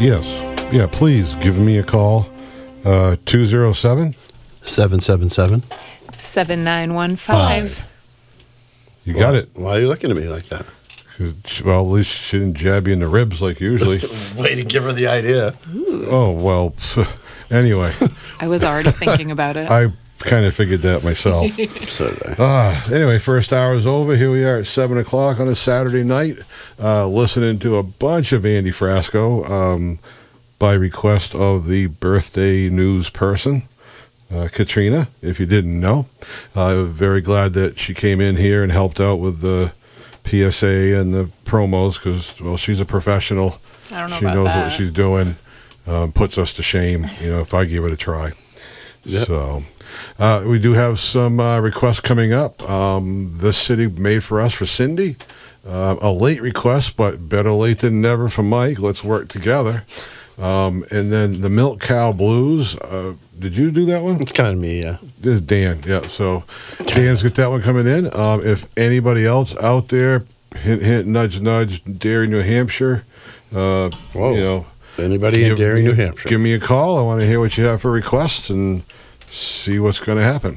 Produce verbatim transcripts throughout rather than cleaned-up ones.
Yes. Yeah, please give me a call. Uh, two oh seven? seven seven seven. seven nine one five. You got it. Why are you looking at me like that? Well, at least she didn't jab you in the ribs like usually. Way to give her the idea. Oh, well, anyway. I was already thinking about it. I kind of figured that myself. So did I. Uh, anyway, first hour is over. Here we are at seven o'clock on a Saturday night, uh, listening to a bunch of Andy Frasco um, by request of the birthday news person, uh, Katrina, if you didn't know. Uh, very glad that she came in here and helped out with the P S A and the promos because, well, she's a professional. I don't know she about knows that. what she's doing. Um, puts us to shame, you know, if I give it a try. Yep. So uh, we do have some uh, requests coming up. Um, this city made for us for Cindy. Uh, a late request, but better late than never for Mike. Let's work together. Um, and then the Milk Cow Blues. Uh, did you do that one? It's kind of me, yeah. This is Dan. Yeah. So Dan's got that one coming in. Um, if anybody else out there, hint, hint, nudge, nudge, Derry, New Hampshire. Uh, Whoa. You know. Anybody in Give Derry, me- New Hampshire? Give me a call. I want to hear what you have for requests and see what's going to happen.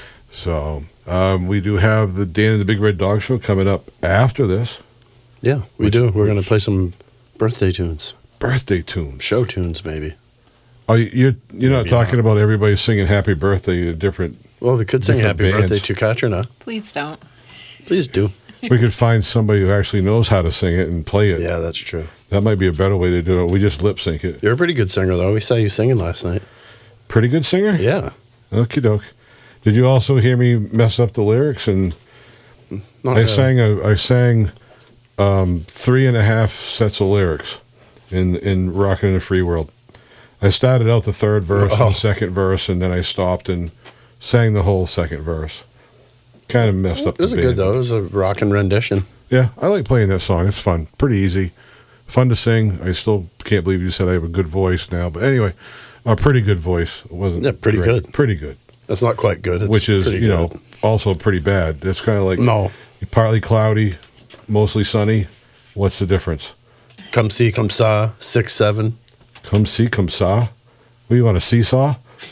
So um, we do have the Dan and the Big Red Dog Show coming up after this. Yeah, we Which- do. We're going to play some birthday tunes, Birthday tunes. show tunes, maybe. Oh, you- you're you're not Maybe talking not. about everybody singing Happy Birthday to different. Well, we could sing Different happy bands. birthday to Katrina. Please don't. Please do. We could find somebody who actually knows how to sing it and play it. Yeah, that's true. That might be a better way to do it. We just lip sync it. You're a pretty good singer, though. We saw you singing last night. Pretty good singer. Yeah. Okie doke. Did you also hear me mess up the lyrics? And Not I really. sang a I sang um, three and a half sets of lyrics in in Rockin' in the Free World. I started out the third verse Oh. and the second verse, and then I stopped and sang the whole second verse. Kind of messed up It was the a band. good, though. It was a rockin' rendition. Yeah, I like playing that song. It's fun. Pretty easy. Fun to sing. I still can't believe you said I have a good voice now. But anyway, a pretty good voice. It wasn't Yeah, pretty great. good. Pretty good. That's not quite good. It's Which is, pretty you good. know, also pretty bad. It's kind of like No. partly cloudy, mostly sunny. What's the difference? Come see, come saw, six, seven. Come see, come saw. What, you want a seesaw?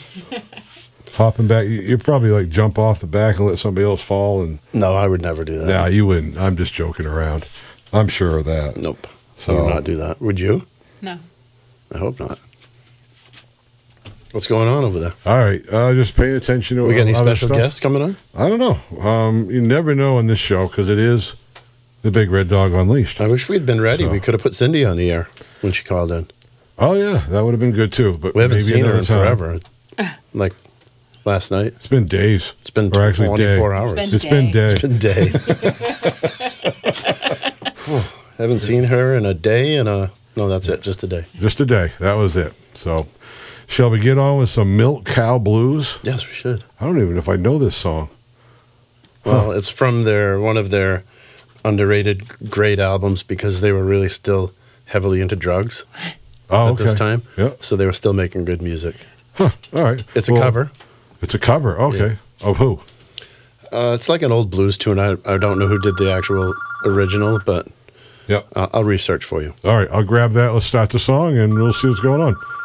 Hopping back. You- You'd probably like jump off the back and let somebody else fall. And No, I would never do that. nah, you wouldn't. I'm just joking around. I'm sure of that. Nope. So- I would not do that. Would you? No. I hope not. What's going on over there? All right. Uh, just paying attention to We got any other special stuff. guests coming on? I don't know. Um, you never know on this show because it is the Big Red Dog Unleashed. I wish we'd been ready. So- We could have put Cindy on the air when she called in. Oh yeah, that would have been good too. But We haven't maybe seen her another in time. forever. Like last night. It's been days. It's been Or actually twenty-four day. hours. It's It's been day. It's been day. Whew. Haven't seen her in a day and a no, that's it, just a day. Just a day. That was it. So, shall we get on with some Milk Cow Blues? Yes, we should. I don't even know if I know this song. Well, it's from their one of their underrated great albums because they were really still heavily into drugs Oh, at okay. this time. Yeah. So they were still making good music. Huh. All right. It's a Well, cover. It's a cover. Okay. Of who? Uh, it's like an old blues tune. I, I don't know who did the actual original, but Yep. I'll, I'll research for you. All right. I'll grab that. Let's start the song and we'll see what's going on.